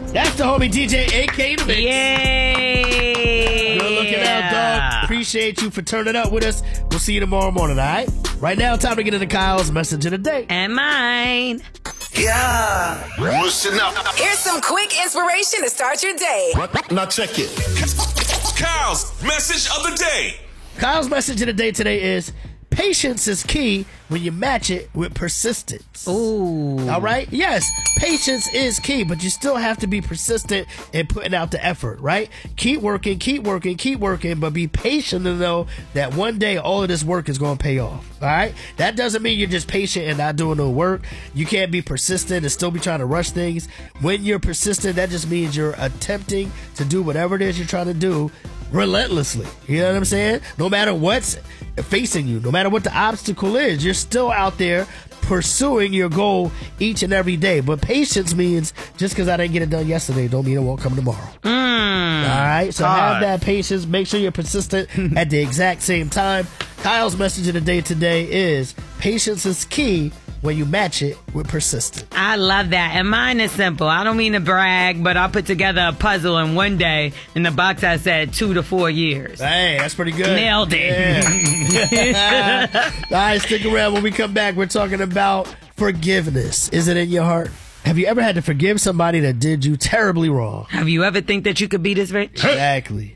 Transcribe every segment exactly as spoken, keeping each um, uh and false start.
That's the homie D J A K the Mix. Yay! Good looking out, dog. Appreciate you for turning up with us. We'll see you tomorrow morning, all right? Right now, time to get into Kyle's message of the day. And mine. Yeah. Listen up. Here's some quick inspiration to start your day. Now check it. Kyle's message of the day. Kyle's message of the day today is, patience is key when you match it with persistence. Ooh. All right? Yes, patience is key, but you still have to be persistent in putting out the effort, right? Keep working, keep working, keep working, but be patient to know that one day all of this work is going to pay off, all right? That doesn't mean you're just patient and not doing no work. You can't be persistent and still be trying to rush things. When you're persistent, that just means you're attempting to do whatever it is you're trying to do relentlessly. You know what I'm saying? No matter what's facing you, no matter what the obstacle is, you're still out there pursuing your goal each and every day. But patience means just because I didn't get it done yesterday don't mean it won't come tomorrow. Mm, all right, so God. have that patience. Make sure you're persistent at the exact same time. Kyle's message of the day today is, patience is key when you match it with persistence. I love that. And mine is simple. I don't mean to brag, but I put together a puzzle in one day. In the box I said two to four years. Hey, that's pretty good. Nailed it. Yeah. All right, stick around. When we come back, we're talking about forgiveness. Is it in your heart? Have you ever had to forgive somebody that did you terribly wrong? Have you ever think that you could be this rich? Exactly.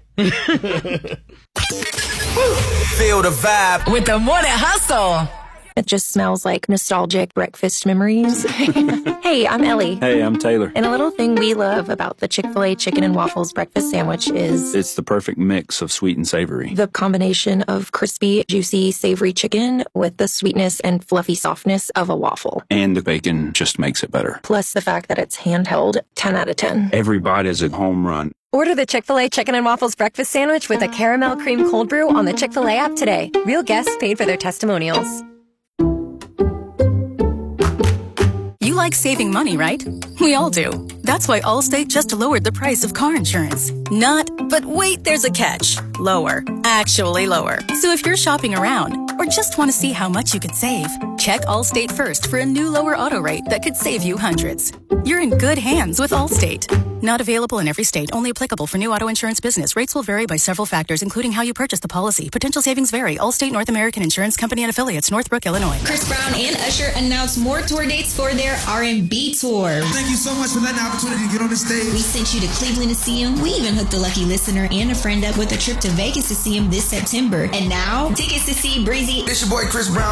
Feel the vibe with the Morning Hustle. It just smells like nostalgic breakfast memories. Hey, I'm Ellie. Hey, I'm Taylor. And a little thing we love about the Chick-fil-A chicken and waffles breakfast sandwich is... it's the perfect mix of sweet and savory. The combination of crispy, juicy, savory chicken with the sweetness and fluffy softness of a waffle. And the bacon just makes it better. Plus the fact that it's handheld, ten out of ten. Every bite is a home run. Order the Chick-fil-A Chicken and Waffles Breakfast Sandwich with a caramel cream cold brew on the Chick-fil-A app today. Real guests paid for their testimonials. You like saving money, right? We all do. That's why Allstate just lowered the price of car insurance. Not, but wait, there's a catch. Lower. Actually lower. So if you're shopping around or just want to see how much you could save, check Allstate first for a new lower auto rate that could save you hundreds. You're in good hands with Allstate. Not available in every state. Only applicable for new auto insurance business. Rates will vary by several factors, including how you purchase the policy. Potential savings vary. Allstate North American Insurance Company and Affiliates, Northbrook, Illinois. Chris Brown and Usher announced more tour dates for their R and B tour. Thank you so much for letting the opportunity to get on the stage. We sent you to Cleveland to see him. We even hooked a lucky listener and a friend up with a trip to Vegas to see him this September. And now, tickets to see Breezy. It's your boy Chris Brown.